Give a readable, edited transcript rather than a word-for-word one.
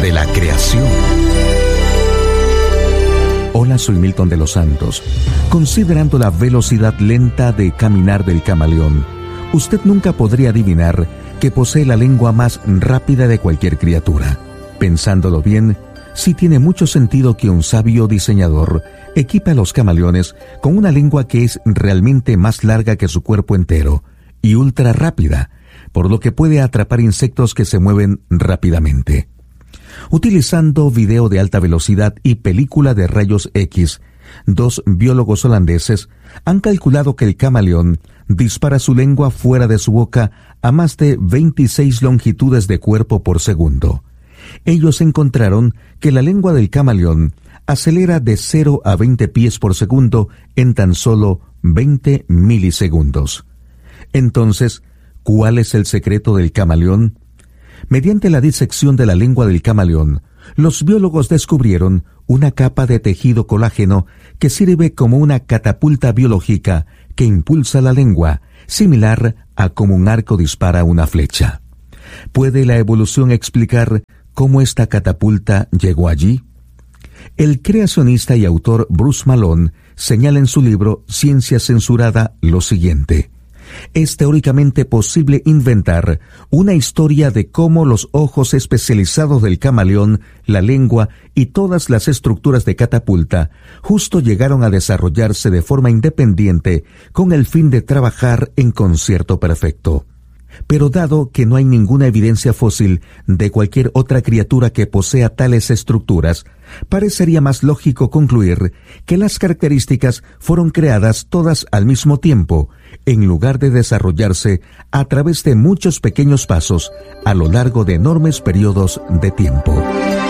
de la creación. Hola, soy Milton de los Santos. Considerando la velocidad lenta de caminar del camaleón, usted nunca podría adivinar que posee la lengua más rápida de cualquier criatura. Pensándolo bien, sí tiene mucho sentido que un sabio diseñador equipe a los camaleones con una lengua que es realmente más larga que su cuerpo entero y ultra rápida, por lo que puede atrapar insectos que se mueven rápidamente. Utilizando video de alta velocidad y película de rayos X, dos biólogos holandeses han calculado que el camaleón dispara su lengua fuera de su boca a más de 26 longitudes de cuerpo por segundo. Ellos encontraron que la lengua del camaleón acelera de 0 a 20 pies por segundo en tan solo 20 milisegundos. Entonces, ¿cuál es el secreto del camaleón? Mediante la disección de la lengua del camaleón, los biólogos descubrieron una capa de tejido colágeno que sirve como una catapulta biológica que impulsa la lengua, similar a como un arco dispara una flecha. ¿Puede la evolución explicar cómo esta catapulta llegó allí? El creacionista y autor Bruce Malone señala en su libro Ciencia Censurada lo siguiente: es teóricamente posible inventar una historia de cómo los ojos especializados del camaleón, la lengua y todas las estructuras de catapulta justo llegaron a desarrollarse de forma independiente con el fin de trabajar en concierto perfecto. Pero dado que no hay ninguna evidencia fósil de cualquier otra criatura que posea tales estructuras, parecería más lógico concluir que las características fueron creadas todas al mismo tiempo, en lugar de desarrollarse a través de muchos pequeños pasos a lo largo de enormes periodos de tiempo.